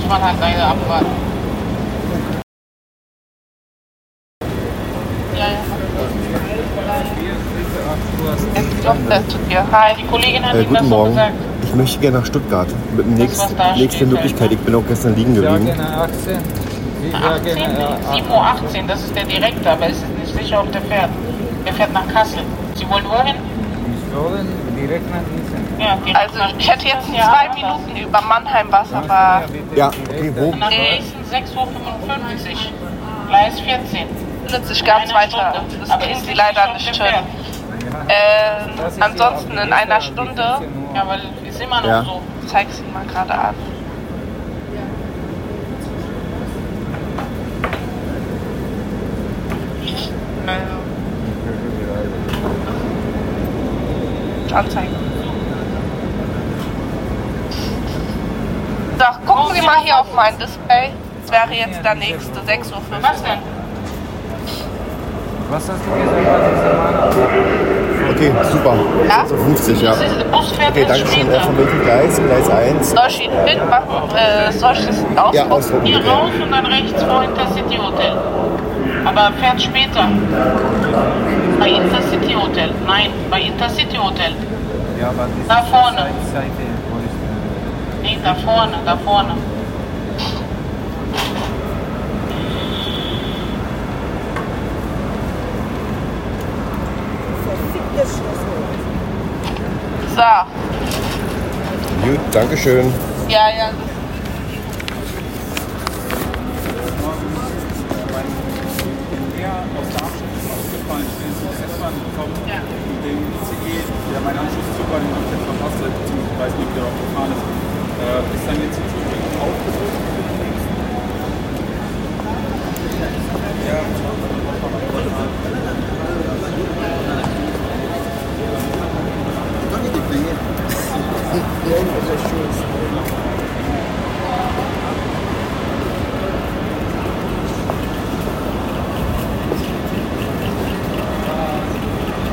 muss man halt leider abwarten. Ja, ja. Hi, die Kollegin hat Ihnen das Guten so Morgen. gesagt. Ich möchte gerne nach Stuttgart. Mit dem Das, was da nächste steht, Möglichkeit. Ich bin auch gestern liegen geblieben. 18, 7:18 Uhr, das ist der Direkte, aber es ist nicht sicher, ob der fährt. Der fährt nach Kassel. Sie wollen wohin? Ich wollen direkt nach Gießen. Ja, direkt Also nach ich hätte jetzt in Gießen. 2 Minuten über Mannheim was, aber Ja, okay, wo? Nach Gießen 6:55 Uhr. Gleis 14. plötzlich gab es Eine weiter. Stunde. Das Aber kriegen ist sie nicht leider sicher, ob nicht der hin. fährt. Ansonsten in einer Stunde, Ja, weil ist immer noch Ja. so. ich zeige es Ihnen mal gerade an. Anzeigen. So, gucken Sie mal hier auf mein Display. Das wäre jetzt der nächste, 6:50 Uhr. Was denn? Was hast du gesagt? Okay, super. Ja? So 50, ja. Der Bus fährt Okay, jetzt danke schön. später. Von welchem Gleis? Gleis 1. Soll ich Ihnen ein Bild machen? Soll ich das ausdrucken? Ja, ausdrucken. Hier bitte. raus und dann rechts vor Intercity Hotel. Aber fährt später. Bei Intercity Hotel. Nein, bei Intercity Hotel. Ja, aber das Da ist vorne. Seite, wo ist Nee, da vorne, da vorne. So, Gut, danke schön. ja, ja. Ja, aus der Abschnitt ausgefallen. Ich bin jetzt zur S-Bahn gekommen. Ja. Und den ICE, der mein Anschlusszug war, den habe ich jetzt verpasst, beziehungsweise ich weiß nicht, wie der auch gefahren ist. Ist dann jetzt aufgerufen für den nächsten. Ja, Don't need to bring it. Yeah,